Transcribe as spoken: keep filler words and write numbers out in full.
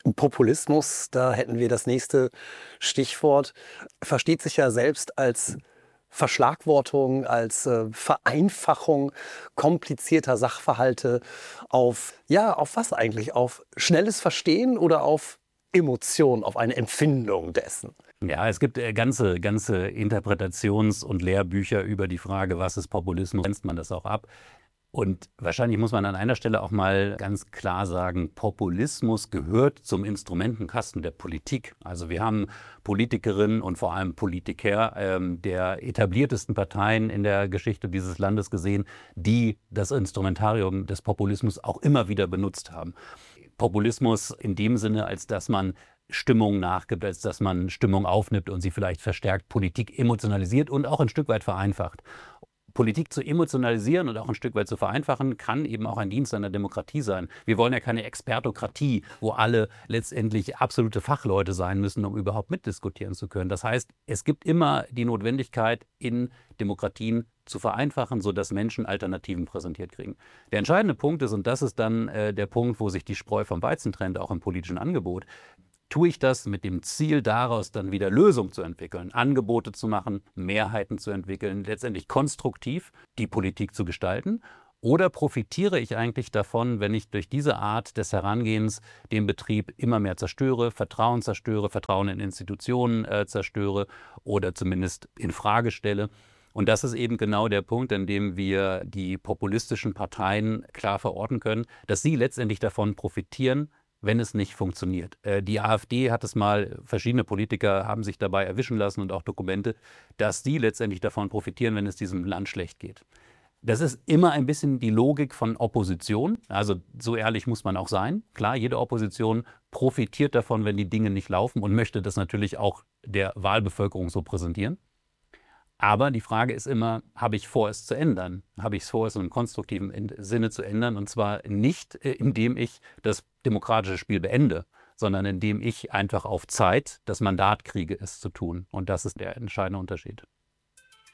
Populismus, da hätten wir das nächste Stichwort, versteht sich ja selbst als Verschlagwortung, als äh, Vereinfachung komplizierter Sachverhalte auf, ja, auf was eigentlich? Auf schnelles Verstehen oder auf Emotion, auf eine Empfindung dessen? Ja, es gibt äh, ganze, ganze Interpretations- und Lehrbücher über die Frage, was ist Populismus, grenzt man das auch ab. Und wahrscheinlich muss man an einer Stelle auch mal ganz klar sagen, Populismus gehört zum Instrumentenkasten der Politik. Also wir haben Politikerinnen und vor allem Politiker ähm, der etabliertesten Parteien in der Geschichte dieses Landes gesehen, die das Instrumentarium des Populismus auch immer wieder benutzt haben. Populismus in dem Sinne, als dass man Stimmung nachgibt, als dass man Stimmung aufnimmt und sie vielleicht verstärkt, Politik emotionalisiert und auch ein Stück weit vereinfacht. Politik zu emotionalisieren und auch ein Stück weit zu vereinfachen, kann eben auch ein Dienst einer Demokratie sein. Wir wollen ja keine Expertokratie, wo alle letztendlich absolute Fachleute sein müssen, um überhaupt mitdiskutieren zu können. Das heißt, es gibt immer die Notwendigkeit, in Demokratien zu vereinfachen, sodass Menschen Alternativen präsentiert kriegen. Der entscheidende Punkt ist, und das ist dann äh, der Punkt, wo sich die Spreu vom Weizen trennt, auch im politischen Angebot, tue ich das mit dem Ziel, daraus dann wieder Lösungen zu entwickeln, Angebote zu machen, Mehrheiten zu entwickeln, letztendlich konstruktiv die Politik zu gestalten? Oder profitiere ich eigentlich davon, wenn ich durch diese Art des Herangehens den Betrieb immer mehr zerstöre, Vertrauen zerstöre, Vertrauen in Institutionen äh, zerstöre oder zumindest in Frage stelle? Und das ist eben genau der Punkt, an dem wir die populistischen Parteien klar verorten können, dass sie letztendlich davon profitieren, wenn es nicht funktioniert. Die AfD hat es mal, verschiedene Politiker haben sich dabei erwischen lassen und auch Dokumente, dass die letztendlich davon profitieren, wenn es diesem Land schlecht geht. Das ist immer ein bisschen die Logik von Opposition. Also so ehrlich muss man auch sein. Klar, jede Opposition profitiert davon, wenn die Dinge nicht laufen und möchte das natürlich auch der Wahlbevölkerung so präsentieren. Aber die Frage ist immer, habe ich vor, es zu ändern? Habe ich es vor, es im konstruktiven Sinne zu ändern? Und zwar nicht, indem ich das demokratische Spiel beende, sondern indem ich einfach auf Zeit das Mandat kriege, es zu tun. Und das ist der entscheidende Unterschied.